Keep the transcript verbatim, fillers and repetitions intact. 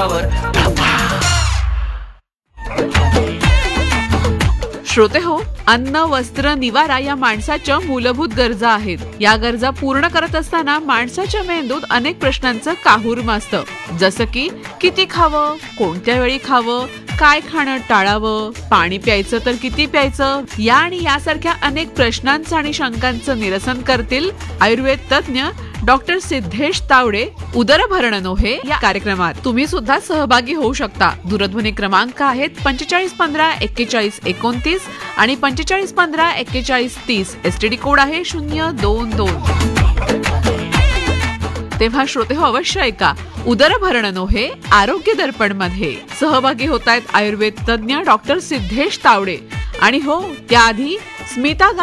अंगावर थापा. श्रोते हो, अन्न, वस्त्र, निवारा या माणसाच्या मूलभूत गरजा आहेत. या गरजा पूर्ण करत असताना माणसाच्या मेंदूत अनेक प्रश्नांचं काहूर माजतं. जसं की किती खावं, कोणत्या वेळी खावं, काय खाणं टाळावं, पाणी प्यायचं तर किती प्यायचं, या आणि यासारख्या अनेक प्रश्नांचं आणि शंकांचं निरसन करतील आयुर्वेद तज्ञ डॉक्टर सिद्धेश तावडे उदरभरण नोहे या कार्यक्रमात. तुम्ही सुद्धा सहभागी होऊ शकता. दूरध्वनी क्रमांक आहेत पंचेचाळीस पंधरा एक्केचाळीस एकोणतीस आणि पंचेचाळीस पंधरा एक्केचाळीस तीस. एसटीडी कोड आहे शून्य दोन दोन. तेव्हा श्रोते हो, अवश्य ऐका उदरभरण नोहे आरोग्य दर्पण मध्ये. सहभागी होत आहेत आयुर्वेद तज्ञ डॉक्टर सिद्धेश तावडे. आणि हो, त्याआधी स्मिता